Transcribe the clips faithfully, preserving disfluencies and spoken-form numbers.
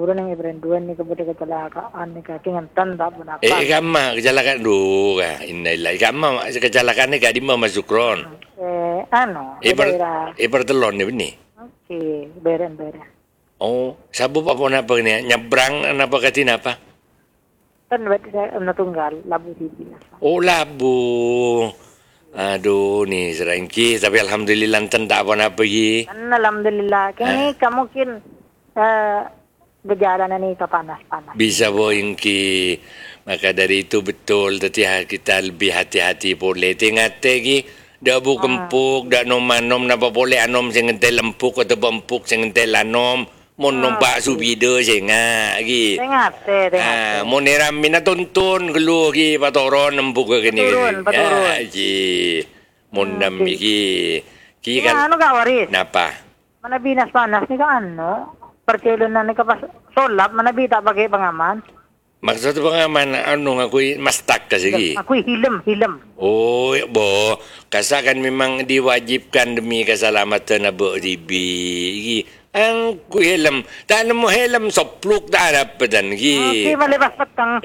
siguro nang ibrenduan ni kepada kecelakaan ni kaki ngantan tak pun apa. Eh, kama kecelakaan dulu ka. Innalillah. Kama kecelakaan ni ka di Mama Sukron. Eh, ano? Eh, per, daerah. eh pertelon ni ni. Okey, beren-beren. Oh, sabu pa po na pa niya. Nyabrang na pa katin apa? Kan berarti saya natunggal Labu City. Oh, Labu. Aduh, ni serangki. Tapi alhamdulillah enten tak apa nak pergi. Kan alhamdulillah. Kini kamu mungkin uh, gejala ni kepanas-panas. Bisa boing ki. Maka dari itu betul tadi kita lebih hati-hati boleh. Tengok lagi. Dah bu kempuk, dah nom anom napa boleh anom sing entel lempuk atau empuk sing entel anom. Mon nompak subida sengak lagi. Tengok teh, tengok. Ah, mon eramin na tonton gelu lagi patoron empuk ke kini. Paturun, paturun. Ah, ji. Mon dam iki. Ki Ya, kan. ano ka waris? Napa? Mana binas-panas ni ka ano? Percelo na ni ka pas solap, mana bita pakai pengaman. Maksud pengaman anu aku mastak ka sige. Aku hilem, hilem. Oh, bo. Kasakan memang diwajibkan demi keselamatan abu ribi. Ang ku helm. Tak nemu helm sopluk tak ada pedan gi. Okey, balik pas petang.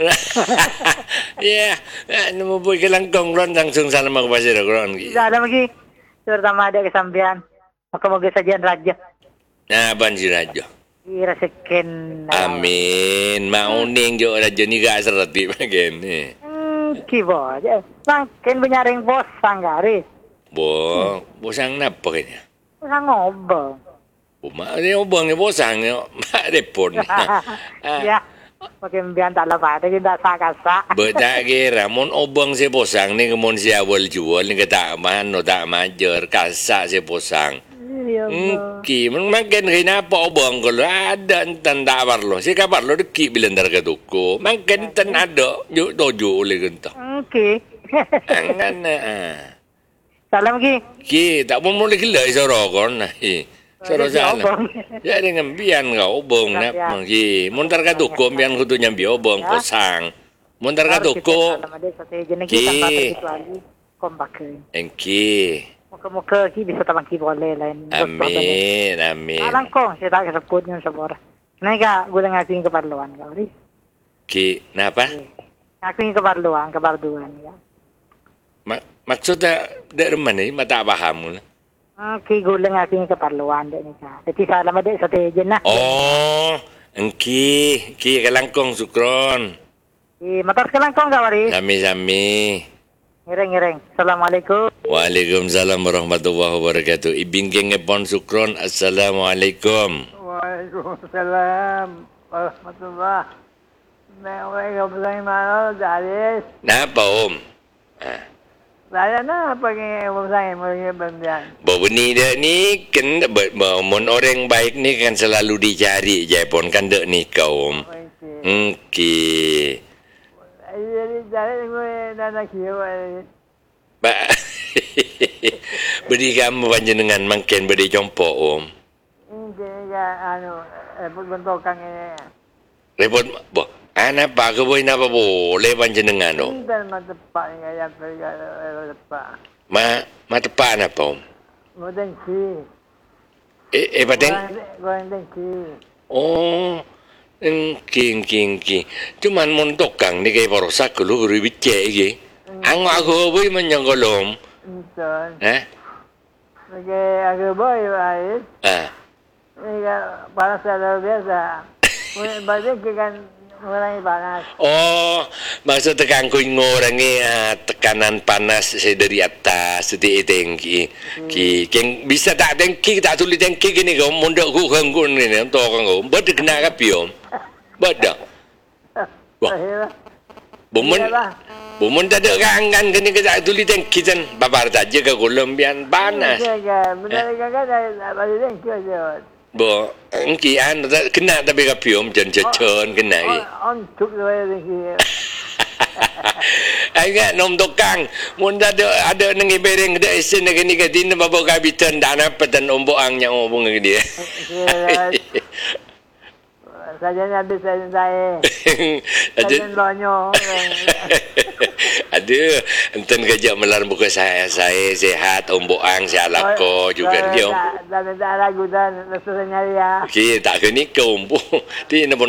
Ya, nemu boy kelangkong ron langsung salam aku pasir ron gi. Tidak ada lagi. Terutama ada kesambian. Maka moga sajian raja. Nah, banjir aja. Kira seken. Amin. Mauning jo raja ni gak serati bagian ni. Hmm, kibo. Sang ken benyaring bos sanggari. Bo, bosang napa kayaknya? Sang ngobong. Oh, mak ni obang ni bosang ni. Mak repot. Ya. Pakai mbian tak lepas. Tapi tak sah-kasah. Betak kira. Mun obang si bosang ni kemun si awal jual ni kata mana tak majer. Kasak si bosang. Ya, Ki, makin kenapa obang kalau ada entan tak parlo. Si kabar lo deki bilang darga toko. Makin entan ada. Juk tojo oleh genta. Okey. Angan ah. Salam lagi. Ki, tak pun boleh gila isoro kon. Hi. Soro salam. Ya dengan bian kau obong nak magi. Montar ka toko bian kudu nyambi obong kosang. Montar ka toko. Ki. Engki. Muka-muka ki bisa tabang ki boleh lain. Amin, amin. Alang ko, saya tak kesebut nyo sa bora. Nay ka, gulang aking keperluan ka, Uri. Ki, napa? Aking keperluan, kebarduan ya. Mak maksudnya dari mana ni? Mata paham mo na. Ki gulang aking keperluan din ka. Jadi salam ada sa tejen na. Oh, engki, ki kalangkong sukron. Ki matas ka lang kong ka, Uri. Sami-sami. Ngiring-ngiring. Assalamualaikum. Waalaikumsalam warahmatullahi wabarakatuh. Ibingking epon sukron. Assalamualaikum. Waalaikumsalam warahmatullahi wabarakatuh. Dalis. Napa om? Ah. Saya na pagi saya mau bandian. Bawa ni dah ni kan mon orang baik ni kan selalu dicari je pon kan dek ni kau om. Okey. Jadi jadi gue nana kieu. Ba. Beri kamu panjenengan mangken beri jompo om. Ini ya anu repot bentokan ini. Repot bo. Ana pa ke boy napa boleh panjenengan om. Dan mata pak yang pergi tepat. Ma ma tepat napa om? Moden ki. Eh eh pateng. Gonden ki. Oh. Engking king king. Cuman mon tokang ni kay parosak lu guru bice iki. Ang aku boy menyangkolom. Betul. Eh? Oke, aku boy baik. Ah. Ini panas luar biasa. Banyak kan mengurangi panas. Oh, maksud tekan ku ngorangi uh, tekanan panas saya dari atas sedih tengki. Ki, ki bisa tak tengki tak tulis tengki gini kau mondok ku kangkun ni untuk kau. Bade kena kapi om. Bade. Wah. Bumun. Bumun tak ada kangan gini kita tulis tengki jan. Babar saja ke Kolombian panas. Ya, benar kan ada baju tengki aja. Bo, engki an kena tapi kapi om jan cecon kena ki. On tuk dia tengki. Agak nom tokang. Mun ada ada nengi bereng ada esen negani kadin babo kabitan dana petan ombo angnya obong dia. Sajanya habis saya. Sajanya lonyo. Ada enten kerja melar buka saya saya sehat ombo ang siala ko juga dia. Dah dah dah lagu dan rasanya ya. Okey tak keni ke ombo. Ti